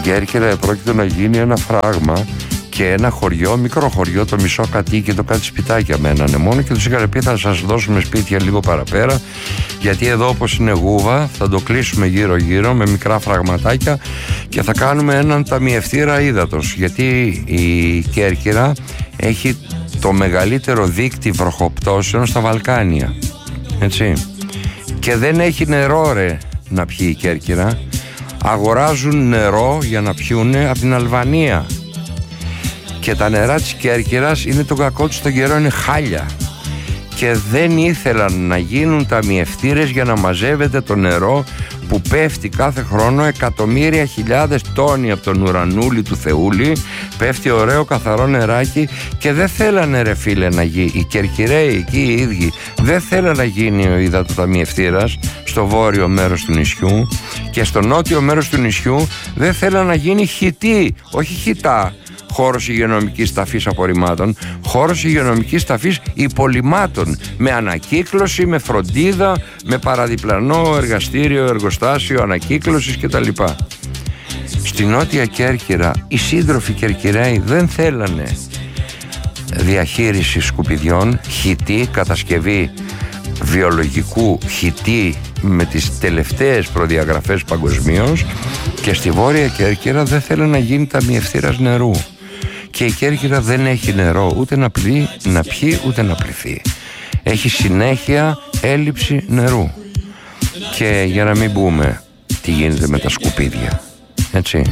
Κέρκυρα επρόκειτο να γίνει ένα φράγμα και ένα χωριό, μικρό χωριό, το μισό κατοίκητο, κάτι σπιτάκια μένανε μόνο και τους είχαν πει θα σας δώσουμε σπίτια λίγο παραπέρα, γιατί εδώ όπως είναι γούβα θα το κλείσουμε γύρω γύρω με μικρά φραγματάκια και θα κάνουμε έναν ταμιευτήρα ύδατος, γιατί η Κέρκυρα έχει το μεγαλύτερο δίκτυ βροχοπτώσεων στα Βαλκάνια, έτσι, και δεν έχει νερό ρε να πιει η Κέρκυρα. Αγοράζουν νερό για να πιούνε από την Αλβανία και τα νερά της Κέρκυρας είναι το κακό τους στον καιρό, είναι χάλια και δεν ήθελαν να γίνουν ταμιευτήρες για να μαζεύεται το νερό που πέφτει κάθε χρόνο εκατομμύρια χιλιάδες τόνοι από τον ουρανούλι του Θεούλη, πέφτει ωραίο καθαρό νεράκι και δεν θέλανε ρε φίλε να γίνει, οι Κερκυραίοι εκεί οι ίδιοι δεν θέλανε να γίνει ο υδατοταμιευτήρας στο βόρειο μέρος του νησιού και στο νότιο μέρος του νησιού δεν θέλανε να γίνει χιτή, όχι χιτά, χώρος υγειονομικής ταφής απορριμμάτων, χώρος υγειονομικής ταφής υπολοιμμάτων, με ανακύκλωση, με φροντίδα, με παραδιπλανό εργαστήριο, εργοστάσιο ανακύκλωσης κτλ. Στη Νότια Κέρκυρα οι σύντροφοι Κερκυραίοι δεν θέλανε διαχείριση σκουπιδιών, χιτή, κατασκευή βιολογικού χιτή με τις τελευταίες προδιαγραφές παγκοσμίως, και στη Βόρεια Κέρκυρα δεν θέλανε να γίνει ταμιευτήρας νερού. Και η Κέρκυρα δεν έχει νερό ούτε να πιει ούτε να πληθεί. Έχει συνέχεια έλλειψη νερού. Και για να μην πούμε τι γίνεται με τα σκουπίδια, έτσι.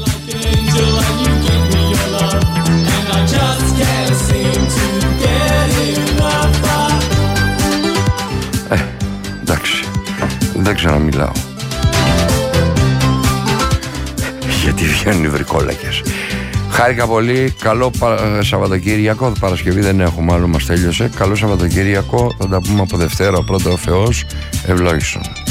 Εντάξει, δεν ξαναμιλάω γιατί βγαίνουν οι βρικόλακες. Χάρηκα πολύ, καλό Σαββατοκύριακο. Παρασκευή δεν έχουμε, άλλο μας τέλειωσε. Καλό Σαββατοκύριακο, θα τα πούμε από Δευτέρα, πρώτα ο Θεός ευλόγησον.